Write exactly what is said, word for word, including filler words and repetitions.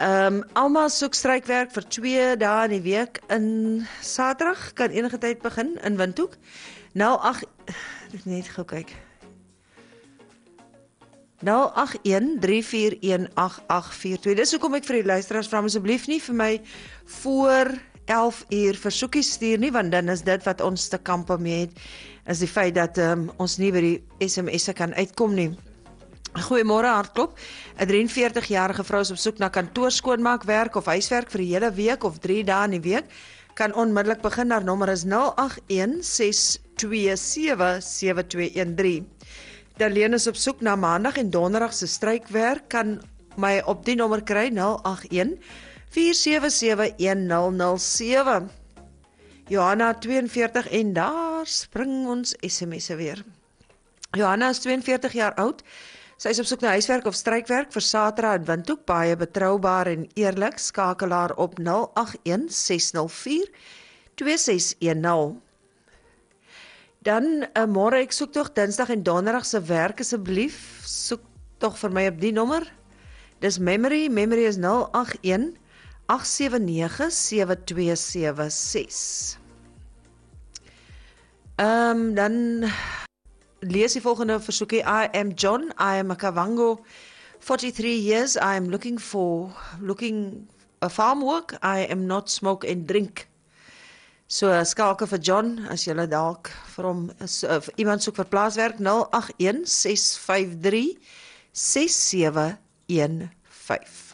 Um, Alma soek strykwerk vir twee dae in die week in Saterdag, kan enige tyd begin in Windhoek. nul agt Dit net gou kyk. nul agt een drie vier een agt agt vier twee. Dis hoekom ek vir die luisteraars vra asseblief nie vir my voor elf uur versoekies stuur nie, want dan is dit wat ons te kampe mee het, is die feit dat um, ons nie by die S M S'e kan uitkom nie. Goeiemôre, Hartklop. 'n drieënveertig-jarige vrou is op soek na kantoorskoonmaakwerk of huiswerk vir die hele week of drie dae in die week. Kan onmiddellik begin. Haar nommer is nul agt een ses twee sewe sewe twee een drie. Darlene is op soek na maandag en donderdag se strykwerk. Kan my op die nommer kry nul agt een vier sewe sewe een nul nul sewe. Johanna tweeënveertig en daar spring ons S M S'e weer. Johanna is tweeënveertig jaar oud. Sy is op soek na huiswerk of strykwerk vir Saterdag in Windhoek, baie betroubaar en eerlik. Skakel haar op nul agt een ses nul vier twee ses een nul. Dan uh, môre ek soek tog Dinsdag en Donderdag se werk asseblief. Soek tog vir my op die nommer. Dis Memory, Memory is nul agt een agt sewe nege sewe twee sewe ses. Ehm um, dan lees die volgende versoekie. I am John, I am a Kavango, forty-three years, I am looking for, looking a farm work, I am not smoke and drink. So skakel vir John, as jy dalk vir hom, uh, iemand soek vir plaaswerk, nul agt een ses vyf drie ses sewe een vyf.